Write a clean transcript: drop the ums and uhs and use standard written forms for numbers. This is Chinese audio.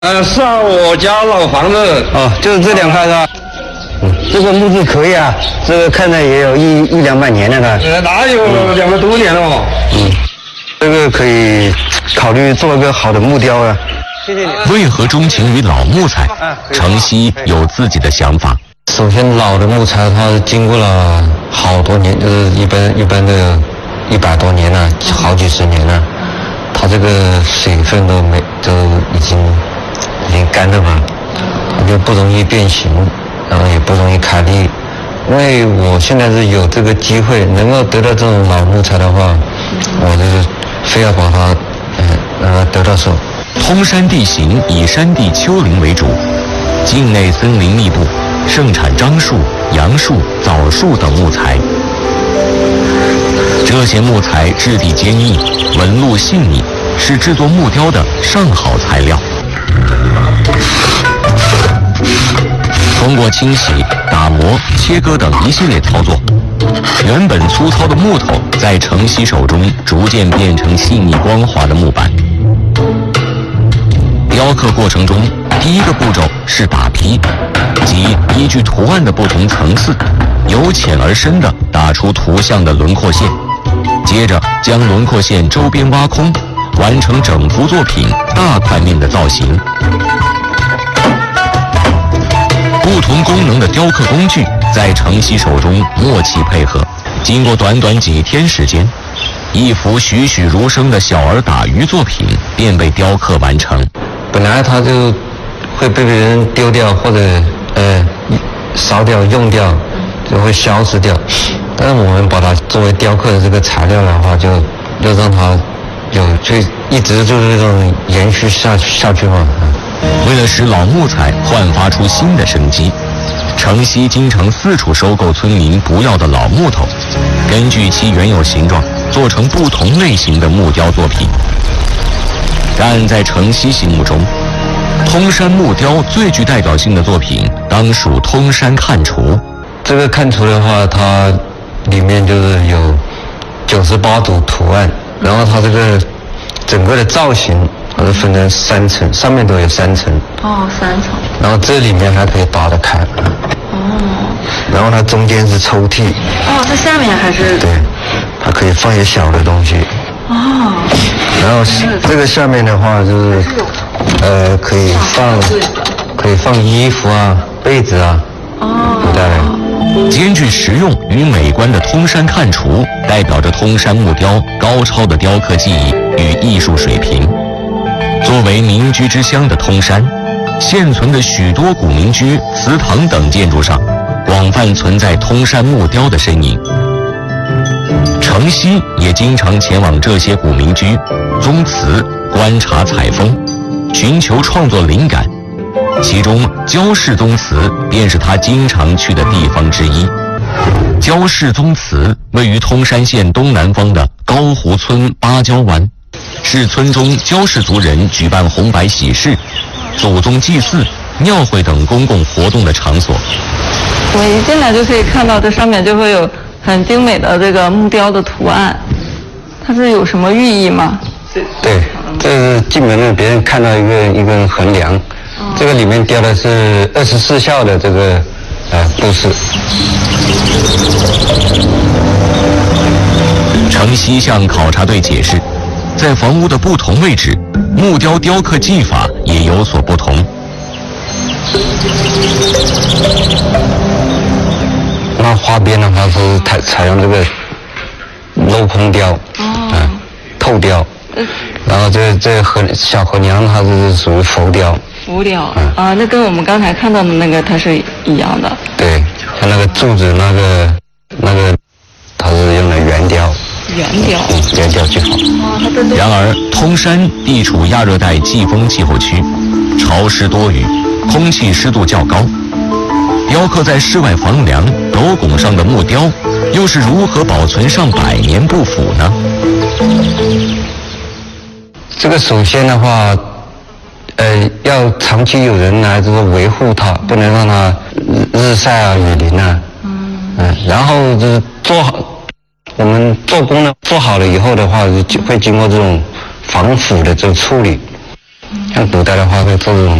是啊，我家老房子。 哦，就是这2块是吧？这个木质可以啊，这个看着也有一两百年了呢。 哪有200多年了哦。 这个可以考虑做一个好的木雕啊。谢谢你。 为何钟情于老木材？程曦有自己的想法。 首先，老的木材它经过了好多年，就是一般的100多年了，好几十年了，它这个水分都已经干了嘛，它就不容易变形，然后也不容易开裂。因为我现在是有这个机会能够得到这种老木材的话，我就是非要把它让它得到手。 通山地形以山地丘陵为主，境内森林密布，盛产樟树、杨树、枣树等木材。这些木材质地坚硬，纹路细腻，是制作木雕的上好材料。通过清洗、打磨、切割等一系列操作，原本粗糙的木头在程曦手中逐渐变成细腻光滑的木板。雕刻过程中，第一个步骤是打坯，即依据图案的不同层次，由浅而深地打出图像的轮廓线，接着将轮廓线周边挖空，完成整幅作品大块面的造型。不同功能的雕刻工具在程曦手中默契配合，经过短短几天时间，一幅栩栩如生的小儿打鱼作品便被雕刻完成。 本来它就会被别人丢掉或者烧掉用掉，就会消失掉。但是我们把它作为雕刻的这个材料的话，就让它就一直就是这种延续下去嘛。 为了使老木材焕发出新的生机，程曦经常四处收购村民不要的老木头，根据其原有形状做成不同类型的木雕作品。但在程曦心目中，通山木雕最具代表性的作品当属通山看厨。 这个看厨的话，它里面就是有98组图案，然后它这个整个的造型它是分成3层，上面都有3层。 哦，3层。然后这里面还可以打得开。然后它中间是抽屉。 哦，这下面还是？ 对，它可以放一些小的东西。然后这个下面的话就是可以放衣服啊、被子啊。古代的。 兼具实用与美观的通山看厨，代表着通山木雕高超的雕刻技艺与艺术水平。作为民居之乡的通山，现存的许多古民居、祠堂等建筑上，广泛存在通山木雕的身影。程曦也经常前往这些古民居、宗祠观察采风，寻求创作灵感。其中焦氏宗祠便是他经常去的地方之一。焦氏宗祠位于通山县东南方的高湖村芭蕉湾，是村中焦氏族人举办红白喜事、祖宗祭祀、庙会等公共活动的场所。 我一进来就可以看到这上面就会有很精美的这个木雕的图案，它是有什么寓意吗？ 对，这是进门的别人看到一个横梁，这个里面雕的是24孝的这个故事。 程曦向考察队解释，在房屋的不同位置，木雕雕刻技法也有所不同。 那花边的话是采用这个镂空雕，透雕，然后这小河娘它是属于浮雕。 浮雕那跟我们刚才看到的那个它是一样的。 对，像那个柱子那个它是用的圆雕。 圆雕。 圆雕最好。 然而，通山地处亚热带季风气候区，潮湿多雨，空气湿度较高。雕刻在室外房梁、楼拱上的木雕，又是如何保存上100年不腐呢？ 这个首先的话，要长期有人来就是维护它，不能让它日晒啊、雨淋啊。然后就是做好，我们做工呢做好了以后的话，就会经过这种防腐的这个处理。 像古代的话会做这种